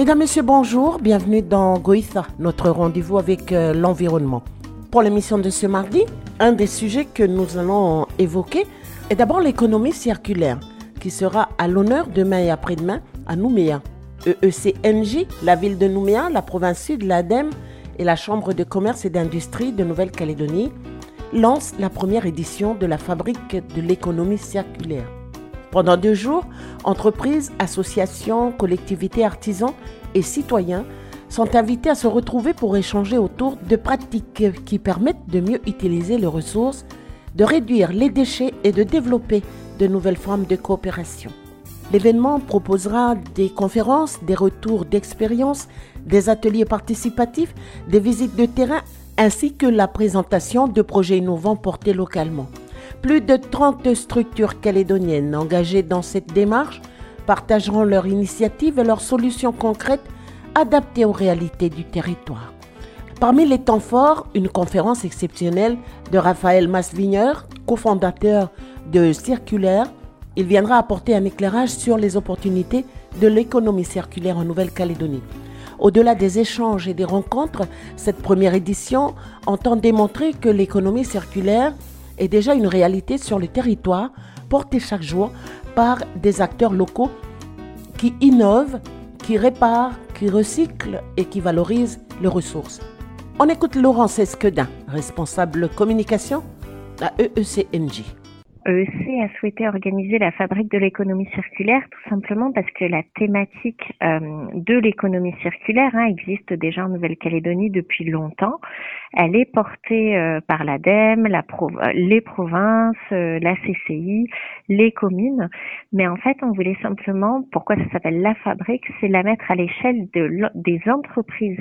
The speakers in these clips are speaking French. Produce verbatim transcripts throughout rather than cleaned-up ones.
Mesdames, Messieurs, bonjour. Bienvenue dans Goïtha, notre rendez-vous avec euh, l'environnement. Pour l'émission de ce mardi, un des sujets que nous allons évoquer est d'abord l'économie circulaire, qui sera à l'honneur demain et après-demain à Nouméa. E E C N J, la ville de Nouméa, la province sud, l'ADEME et la Chambre de commerce et d'industrie de Nouvelle-Calédonie lancent la première édition de la fabrique de l'économie circulaire. Pendant deux jours, entreprises, associations, collectivités, artisans et citoyens sont invités à se retrouver pour échanger autour de pratiques qui permettent de mieux utiliser les ressources, de réduire les déchets et de développer de nouvelles formes de coopération. L'événement proposera des conférences, des retours d'expérience, des ateliers participatifs, des visites de terrain ainsi que la présentation de projets innovants portés localement. Plus de trente structures calédoniennes engagées dans cette démarche partageront leurs initiatives et leurs solutions concrètes adaptées aux réalités du territoire. Parmi les temps forts, une conférence exceptionnelle de Raphaël Masvigneur, cofondateur de Circulaire. Il viendra apporter un éclairage sur les opportunités de l'économie circulaire en Nouvelle-Calédonie. Au-delà des échanges et des rencontres, cette première édition entend démontrer que l'économie circulaire est déjà une réalité sur le territoire, portée chaque jour par des acteurs locaux qui innovent, qui réparent, qui recyclent et qui valorisent les ressources. On écoute Laurence Esquedin, responsable communication à E E C N J. E E C a souhaité organiser la fabrique de l'économie circulaire tout simplement parce que la thématique euh, de l'économie circulaire hein, existe déjà en Nouvelle-Calédonie depuis longtemps. Elle est portée euh, par l'ADEME, la pro- les provinces, euh, la C C I, les communes. Mais en fait, on voulait simplement, pourquoi ça s'appelle la fabrique, c'est la mettre à l'échelle de, des entreprises.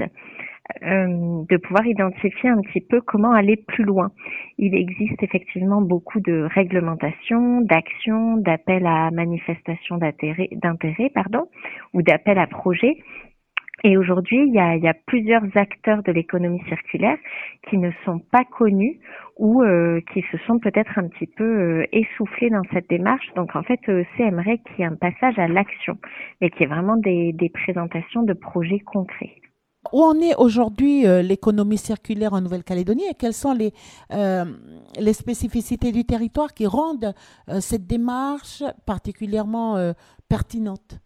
Euh, de pouvoir identifier un petit peu comment aller plus loin. Il existe effectivement beaucoup de réglementations, d'actions, d'appels à manifestation d'intérêt, d'intérêt pardon, ou d'appels à projets. Et aujourd'hui, il y a, il y a plusieurs acteurs de l'économie circulaire qui ne sont pas connus ou euh, qui se sont peut-être un petit peu euh, essoufflés dans cette démarche. Donc en fait, E E C aimerait qu'il y ait un passage à l'action, mais qu'il y ait vraiment des, des présentations de projets concrets. Où en est aujourd'hui euh, l'économie circulaire en Nouvelle-Calédonie et quelles sont les, euh, les spécificités du territoire qui rendent euh, cette démarche particulièrement euh, pertinente?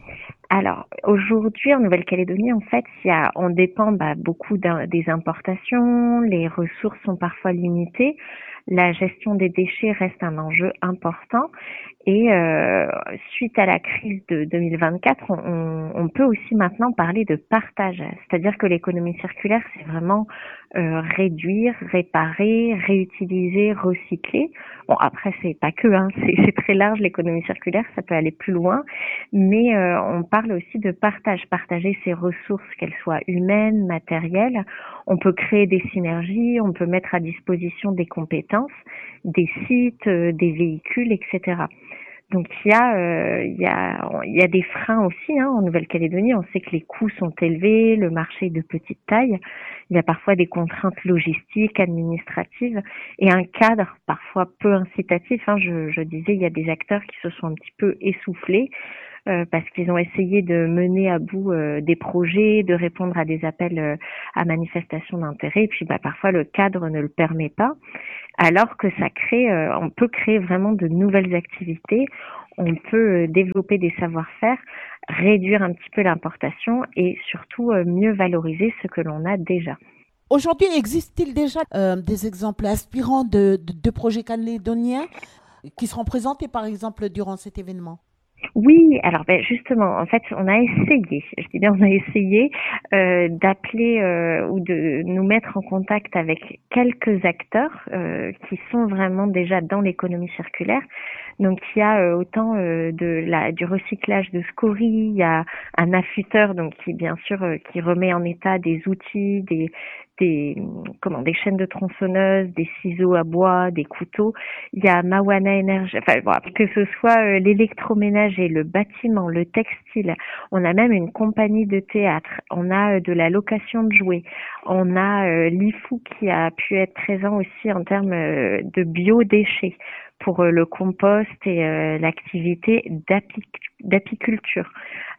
Alors, aujourd'hui, en Nouvelle-Calédonie, en fait, il y a, on dépend bah, beaucoup des importations, les ressources sont parfois limitées, la gestion des déchets reste un enjeu important et euh, suite à la crise de deux mille vingt-quatre, on, on peut aussi maintenant parler de partage, c'est-à-dire que l'économie circulaire, c'est vraiment euh, réduire, réparer, réutiliser, recycler. Bon, après, c'est pas que, hein, c'est, c'est très large l'économie circulaire, ça peut aller plus loin, mais euh, on parle aussi de partage, partager ses ressources, qu'elles soient humaines, matérielles. On peut créer des synergies, on peut mettre à disposition des compétences, des sites, euh, des véhicules, et cetera. Donc il y a, euh, il y a, il y a des freins aussi hein, en Nouvelle-Calédonie. On sait que les coûts sont élevés, le marché est de petite taille. Il y a parfois des contraintes logistiques, administratives et un cadre parfois peu incitatif. Hein. Je, je disais, il y a des acteurs qui se sont un petit peu essoufflés. Euh, parce qu'ils ont essayé de mener à bout euh, des projets, de répondre à des appels euh, à manifestation d'intérêt, et puis bah, parfois le cadre ne le permet pas, alors que ça crée, euh, on peut créer vraiment de nouvelles activités, on peut euh, développer des savoir-faire, réduire un petit peu l'importation et surtout euh, mieux valoriser ce que l'on a déjà. Aujourd'hui, existe-t-il déjà euh, des exemples inspirants de, de, de projets calédoniens qui seront présentés par exemple durant cet événement? Oui, alors ben justement, en fait, on a essayé, je dis bien on a essayé euh, d'appeler euh, ou de nous mettre en contact avec quelques acteurs euh, qui sont vraiment déjà dans l'économie circulaire. Donc il y a euh, autant euh, de la du recyclage de scories, il y a un affûteur donc qui bien sûr euh, qui remet en état des outils, des des comment des chaînes de tronçonneuses, des ciseaux à bois, des couteaux. Il y a Mawana Énergie, enfin bon, que ce soit euh, l'électroménager, le bâtiment, le textile. On a même une compagnie de théâtre. On a euh, de la location de jouets. On a euh, l'I F O qui a pu être présent aussi en termes euh, de biodéchets pour euh, le compost et euh, l'activité d'apic- d'apiculture.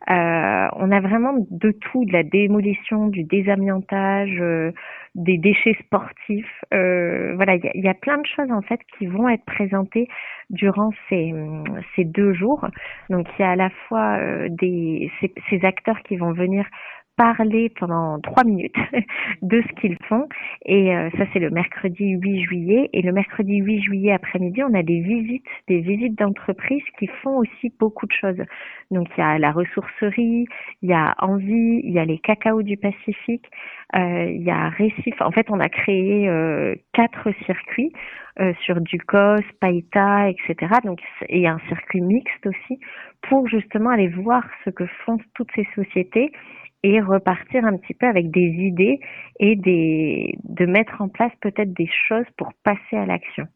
Euh, on a vraiment de tout, de la démolition, du désamiantage, euh, des déchets sportifs. Euh, voilà, il y a, y a plein de choses en fait qui vont être présentées durant ces, ces deux jours. Donc il y a à la fois euh, des ces, ces acteurs qui vont venir parler pendant trois minutes de ce qu'ils font. Et euh, ça, c'est le mercredi huit juillet. Et le mercredi huit juillet après-midi, on a des visites, des visites d'entreprises qui font aussi beaucoup de choses. Donc, il y a la ressourcerie, il y a Envie, il y a les Cacaos du Pacifique, euh, il y a Récif. En fait, on a créé euh, quatre circuits euh, sur Ducos, Païta, et cetera. Donc, et il y a un circuit mixte aussi pour justement aller voir ce que font toutes ces sociétés et repartir un petit peu avec des idées et des, de mettre en place peut-être des choses pour passer à l'action.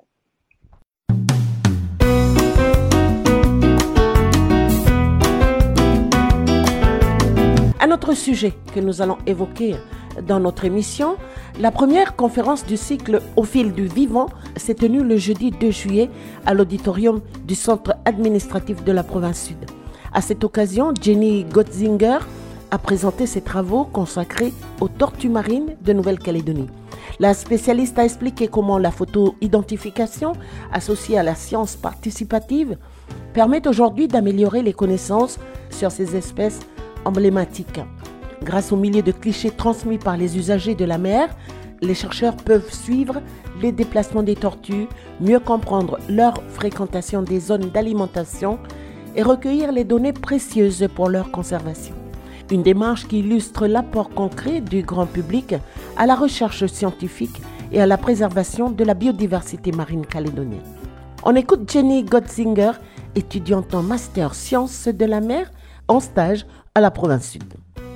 Un autre sujet que nous allons évoquer dans notre émission, la première conférence du cycle Au fil du vivant s'est tenue le jeudi deux juillet à l'auditorium du centre administratif de la province sud. À cette occasion, Jenny Gotzinger a présenté ses travaux consacrés aux tortues marines de Nouvelle-Calédonie. La spécialiste a expliqué comment la photo-identification associée à la science participative permet aujourd'hui d'améliorer les connaissances sur ces espèces emblématiques. Grâce aux milliers de clichés transmis par les usagers de la mer, les chercheurs peuvent suivre les déplacements des tortues, mieux comprendre leur fréquentation des zones d'alimentation et recueillir les données précieuses pour leur conservation. Une démarche qui illustre l'apport concret du grand public à la recherche scientifique et à la préservation de la biodiversité marine calédonienne. On écoute Jenny Gotzinger, étudiante en master sciences de la mer, en stage à la province sud.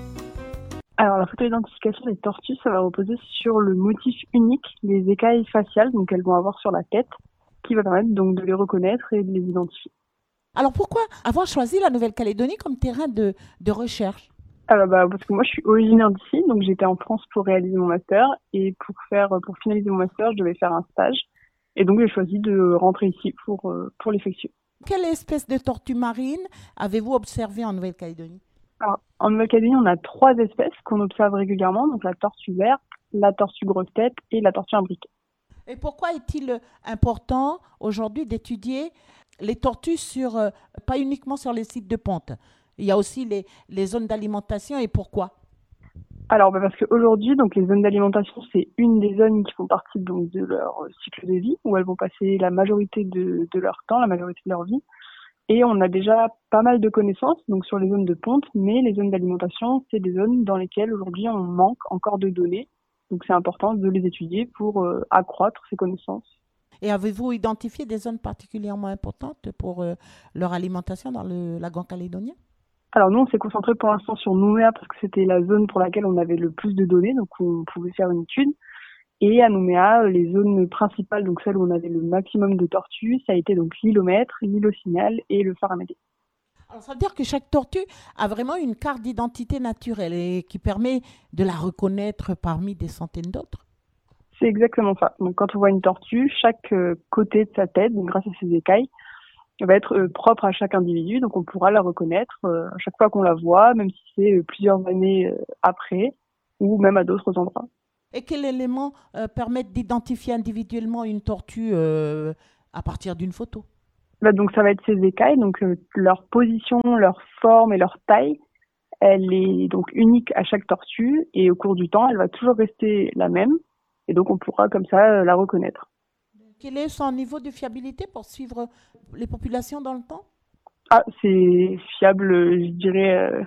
Alors la photo-identification des tortues, ça va reposer sur le motif unique, les écailles faciales, donc elles vont avoir sur la tête, qui va permettre donc de les reconnaître et de les identifier. Alors pourquoi avoir choisi la Nouvelle-Calédonie comme terrain de, de recherche ? Alors bah parce que moi je suis originaire d'ici, donc j'étais en France pour réaliser mon master et pour faire pour finaliser mon master, je devais faire un stage et donc j'ai choisi de rentrer ici pour pour l'effectuer. Quelle espèce de tortue marine avez-vous observé en Nouvelle-Calédonie ? Alors, en Nouvelle-Calédonie, on a trois espèces qu'on observe régulièrement, donc la tortue verte, la tortue grosse tête et la tortue imbriquée. Et pourquoi est-il important aujourd'hui d'étudier les tortues sur, euh, pas uniquement sur les sites de ponte ? Il y a aussi les, les zones d'alimentation et pourquoi ? Alors, bah parce qu'aujourd'hui, donc les zones d'alimentation, c'est une des zones qui font partie donc de leur cycle de vie, où elles vont passer la majorité de, de leur temps, la majorité de leur vie. Et on a déjà pas mal de connaissances donc sur les zones de ponte, mais les zones d'alimentation, c'est des zones dans lesquelles aujourd'hui on manque encore de données. Donc c'est important de les étudier pour euh, accroître ces connaissances. Et avez-vous identifié des zones particulièrement importantes pour euh, leur alimentation dans le lagon calédonien ? Alors nous, on s'est concentré pour l'instant sur Nouméa parce que c'était la zone pour laquelle on avait le plus de données, donc on pouvait faire une étude. Et à Nouméa, les zones principales, donc celles où on avait le maximum de tortues, ça a été donc l'île au Maître, l'île au Signal et le phare Amédée. Alors ça veut dire que chaque tortue a vraiment une carte d'identité naturelle et qui permet de la reconnaître parmi des centaines d'autres ? C'est exactement ça. Donc quand on voit une tortue, chaque côté de sa tête, donc grâce à ses écailles, va être euh, propre à chaque individu, donc on pourra la reconnaître euh, à chaque fois qu'on la voit, même si c'est euh, plusieurs années euh, après, ou même à d'autres endroits. Et quels éléments euh, permettent d'identifier individuellement une tortue euh, à partir d'une photo ? Là, donc ça va être ses écailles, donc euh, leur position, leur forme et leur taille, elle est donc unique à chaque tortue, et au cours du temps, elle va toujours rester la même, et donc on pourra comme ça euh, la reconnaître. Quel est son niveau de fiabilité pour suivre les populations dans le temps ? Ah, c'est fiable, je dirais, euh,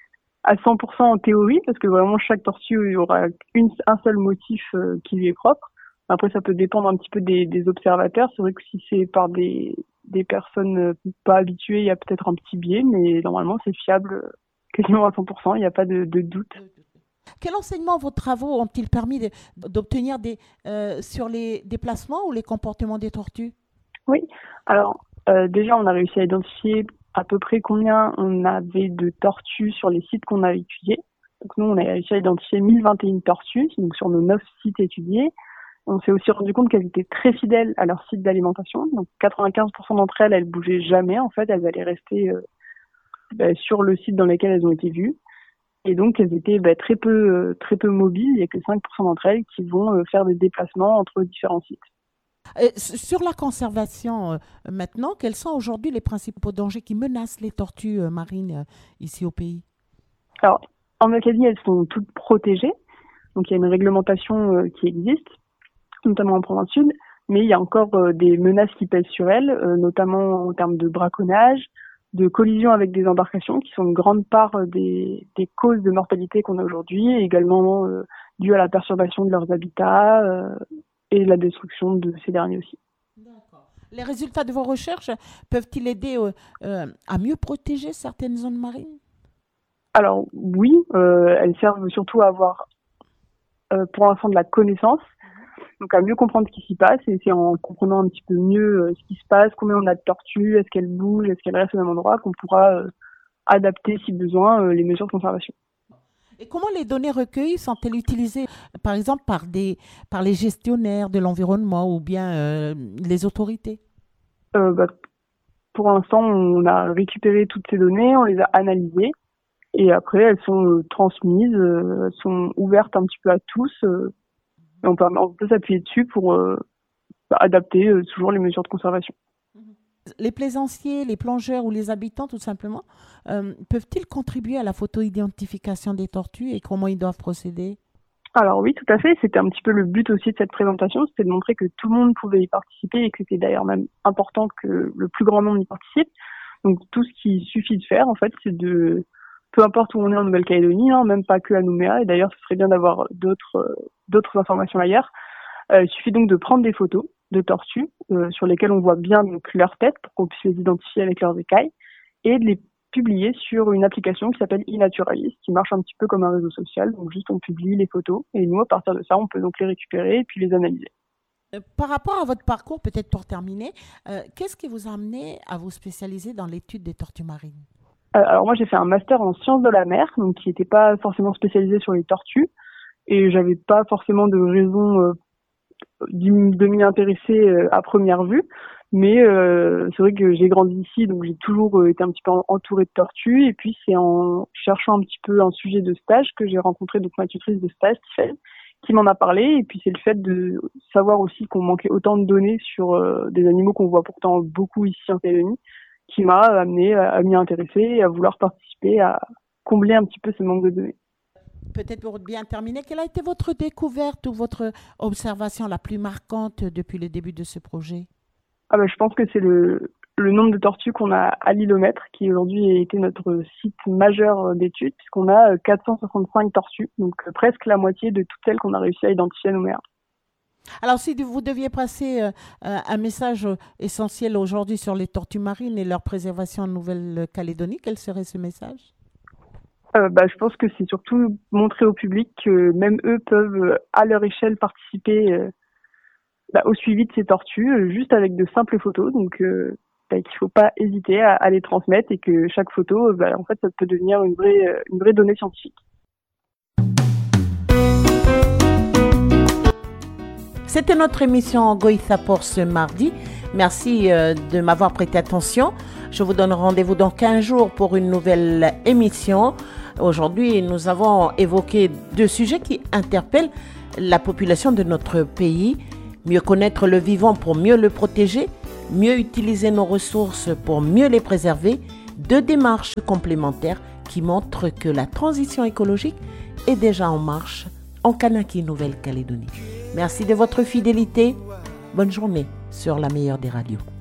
à cent pour cent en théorie, parce que vraiment chaque tortue aura une, un seul motif euh, qui lui est propre. Après, ça peut dépendre un petit peu des, des observateurs. C'est vrai que si c'est par des, des personnes pas habituées, il y a peut-être un petit biais, mais normalement, c'est fiable quasiment à cent pour cent, il n'y a pas de, de doute. Quel enseignement vos travaux ont-ils permis de, d'obtenir des, euh, sur les déplacements ou les comportements des tortues ? Oui, alors euh, déjà on a réussi à identifier à peu près combien on avait de tortues sur les sites qu'on a étudiés. Donc nous on a réussi à identifier mille vingt et une tortues, donc sur nos neuf sites étudiés. On s'est aussi rendu compte qu'elles étaient très fidèles à leur site d'alimentation. Donc quatre-vingt-quinze pour cent d'entre elles, elles bougeaient jamais en fait, elles allaient rester euh, bah, sur le site dans lequel elles ont été vues. Et donc, elles étaient bah, très peu euh, très peu mobiles. Il n'y a que cinq pour cent d'entre elles qui vont euh, faire des déplacements entre différents sites. Et sur la conservation, euh, maintenant, quels sont aujourd'hui les principaux dangers qui menacent les tortues euh, marines euh, ici au pays? Alors, en Acadie, elles sont toutes protégées. Donc, il y a une réglementation euh, qui existe, notamment en province sud. Mais il y a encore euh, des menaces qui pèsent sur elles, euh, notamment en termes de braconnage, de collisions avec des embarcations, qui sont une grande part des, des causes de mortalité qu'on a aujourd'hui, et également euh, dues à la perturbation de leurs habitats euh, et la destruction de ces derniers aussi. D'accord. Les résultats de vos recherches peuvent-ils aider euh, euh, à mieux protéger certaines zones marines? Alors oui, euh, elles servent surtout à avoir euh, pour l'instant de la connaissance, donc à mieux comprendre ce qui s'y passe, et c'est en comprenant un petit peu mieux euh, ce qui se passe, combien on a de tortues, est-ce qu'elles bougent, est-ce qu'elles restent au même endroit, qu'on pourra euh, adapter si besoin euh, les mesures de conservation. Et comment les données recueillies sont-elles utilisées, par exemple, par, des, par les gestionnaires de l'environnement ou bien euh, les autorités? euh, bah, Pour l'instant, on a récupéré toutes ces données, on les a analysées, et après elles sont euh, transmises, euh, elles sont ouvertes un petit peu à tous, euh, et on peut, on peut s'appuyer dessus pour euh, bah, adapter euh, toujours les mesures de conservation. Les plaisanciers, les plongeurs ou les habitants, tout simplement, euh, peuvent-ils contribuer à la photo-identification des tortues et comment ils doivent procéder? Alors oui, tout à fait. C'était un petit peu le but aussi de cette présentation, c'était de montrer que tout le monde pouvait y participer et que c'était d'ailleurs même important que le plus grand nombre y participe. Donc tout ce qu'il suffit de faire, en fait, c'est de, peu importe où on est en Nouvelle-Calédonie, hein, même pas que à Nouméa, et d'ailleurs ce serait bien d'avoir d'autres euh, d'autres informations ailleurs. Euh, il suffit donc de prendre des photos de tortues euh, sur lesquelles on voit bien donc leur tête pour qu'on puisse les identifier avec leurs écailles et de les publier sur une application qui s'appelle iNaturalist, qui marche un petit peu comme un réseau social. Donc juste on publie les photos et nous à partir de ça on peut donc les récupérer et puis les analyser. Euh, Par rapport à votre parcours, peut-être pour terminer, euh, qu'est-ce qui vous a amené à vous spécialiser dans l'étude des tortues marines? Euh, alors moi j'ai fait un master en sciences de la mer, donc qui n'était pas forcément spécialisé sur les tortues et j'avais pas forcément de raison euh, de m'y intéresser euh, à première vue, mais euh, c'est vrai que j'ai grandi ici, donc j'ai toujours euh, été un petit peu entourée de tortues, et puis c'est en cherchant un petit peu un sujet de stage que j'ai rencontré donc ma tutrice de stage, Tiffany, qui m'en a parlé, et puis c'est le fait de savoir aussi qu'on manquait autant de données sur euh, des animaux qu'on voit pourtant beaucoup ici en Calédonie, qui m'a amené à, à m'y intéresser et à vouloir participer à combler un petit peu ce manque de données. Peut-être pour bien terminer, quelle a été votre découverte ou votre observation la plus marquante depuis le début de ce projet? Ah bah, je pense que c'est le, le nombre de tortues qu'on a à l'Îlomètre, qui aujourd'hui a été notre site majeur d'études, puisqu'on a quatre cent soixante-cinq tortues, donc presque la moitié de toutes celles qu'on a réussi à identifier à Nouméa. Alors, si vous deviez passer euh, un message essentiel aujourd'hui sur les tortues marines et leur préservation en Nouvelle-Calédonie, quel serait ce message? Euh, bah, je pense que c'est surtout montrer au public que même eux peuvent, à leur échelle, participer euh, bah, au suivi de ces tortues, euh, juste avec de simples photos. Donc, euh, bah, qu'il ne faut pas hésiter à, à les transmettre et que chaque photo, bah, en fait, ça peut devenir une vraie, euh, une vraie donnée scientifique. C'était notre émission Goïtha pour ce mardi. Merci euh, de m'avoir prêté attention. Je vous donne rendez-vous dans quinze jours pour une nouvelle émission. Aujourd'hui, nous avons évoqué deux sujets qui interpellent la population de notre pays. Mieux connaître le vivant pour mieux le protéger, mieux utiliser nos ressources pour mieux les préserver. Deux démarches complémentaires qui montrent que la transition écologique est déjà en marche en Kanaki, Nouvelle-Calédonie. Merci de votre fidélité. Bonne journée sur la meilleure des radios.